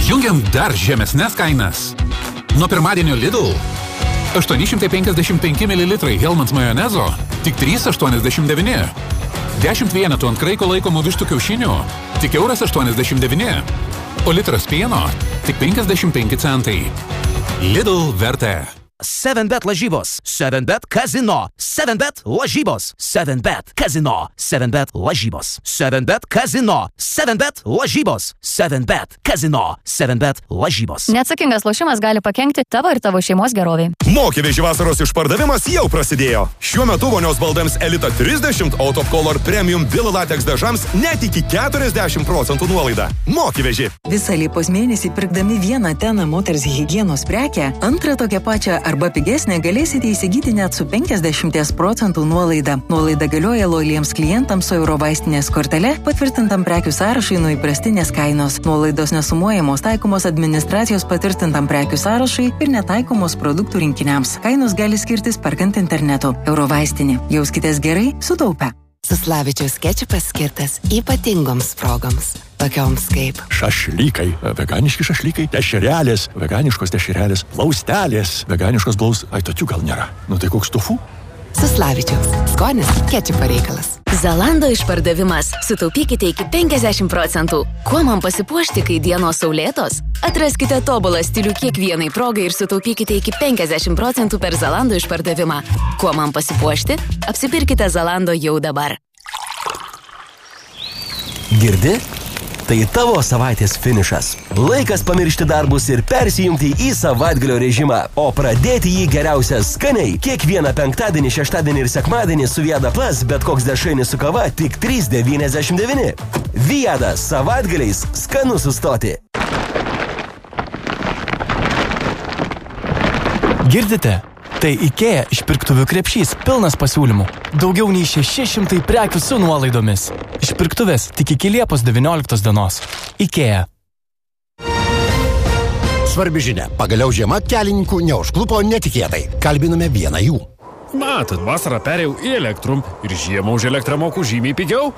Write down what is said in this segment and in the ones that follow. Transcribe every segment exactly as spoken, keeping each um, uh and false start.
Jungiam dar žemesnes kainas. Nuo pirmadienio Lidl aštuoni šimtai penkiasdešimt penki mililitrai Hellmann's majonezo tik trys aštuoniasdešimt devyni. dešimt vienetų ant kraiko laikomų vištų kiaušinių tik euras aštuoniasdešimt devyni. O litras pieno tik penkiasdešimt penki centai. Lidl vertė. seven bet lažybos, seven bet kazino, seven bet lažybos, seven bet kazino, seven bet lažybos, seven bet kazino, seven bet lažybos, seven bet kazino, seven bet lažybos. Neatsakingas lošimas gali pakenkti tavo ir tavo šeimos geroviai. Mokėvežių vasaros išpardavimas jau prasidėjo. Šiuo metu vonios baldams Elita trisdešimt, o Top Color Premium Villa Latex dažams net iki keturiasdešimt procentų nuolaida. Mokėveži. Visą Liepos mėnesį pirkdami vieną Tena moters higienos prekę, antrą tokią pačią arba pigesnę galėsite įsigyti net su penkiasdešimt procentų nuolaida. Nuolaida galioja lojaliems klientams su Eurovaistinės kortele, patvirtintam prekių sąrašui nuo įprastinės kainos. Nuolaidos nesumuojamos, taikomos administracijos patvirtintam prekių sąrašui ir netaikomos produktų rinkiniams. Kainos gali skirtis perkant internetu. Eurovaistinė. Jauskitės gerai, sutaupę. Suslavičiaus kečupas skirtas ypatingoms progoms. Tokioms kaip šašlykai, veganiški šašlykai, dešrelės, veganiškos dešrelės, plaustelės, veganiškos blaus... Ai, tokių gal nėra. Nu tai koks tofu? Suslavičiaus. Skonis kečupo reikalas. Zalando išpardavimas. Sutaupykite iki penkiasdešimt procentų. Kuo man pasipuošti, kai dienos saulėtos? Atraskite tobulą stilių kiekvienai progai ir sutaupykite iki penkiasdešimt procentų per Zalando išpardavimą. Kuo man pasipuošti? Apsipirkite Zalando jau dabar. Girdi? Tai tavo savaitės finišas. Laikas pamiršti darbus ir persijungti į savaitgalio režimą, o pradėti jį geriausia skaniai. Kiekvieną penktadienį, šeštadienį ir sekmadienį su Viada Plus bet koks dešrainis su kava tik trys devyniasdešimt devyni. Viada savaitgaliais skanu sustoti. Girdite? Tai IKEA išpirktuvių krepšys pilnas pasiūlymų. Daugiau nei šeši šimtai prekių su nuolaidomis. Išpirktuvės tik iki Liepos devynioliktos dienos. IKEA. Svarbi žinia. Pagaliau žiema kelininkų neužklupo netikėtai. Kalbiname vieną jų. Matot, vasarą perėjau į Elektrum ir žiemą už elektrą moku žymiai pigiau.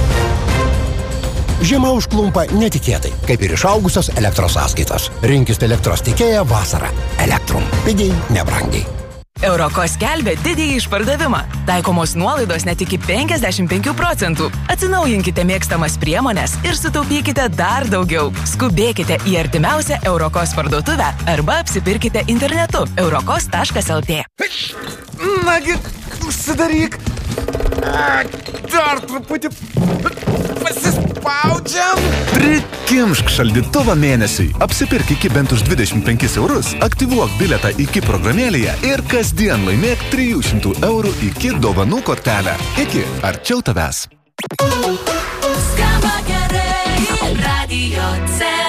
Žiema užklumpa netikėtai, kaip ir išaugusios elektros sąskaitos. Rinkis elektros tiekėją vasarą. Elektrum. Pigiai, nebrangiai. Euroko skelbia didįjį išpardavimą. Taikomos nuolaidos net iki penkiasdešimt penki procentų. Atsinaujinkite mėgstamas priemones ir sutaupykite dar daugiau. Skubėkite į artimiausią Eurokos parduotuvę arba apsipirkite internetu eurokos taškas lt. Nagi, užsidaryk. Dar truputį pasispaudžiam. Prikimšk šaldytuvą mėnesiui. Apsipirk iki bent už dvidešimt penkis eurus, aktyvuok bilietą iki programėlėje ir kasdien laimėk trijų šimtų eurų iki dovanų kortelę. Iki arčiau tavęs. Skamba gerai, Radio C.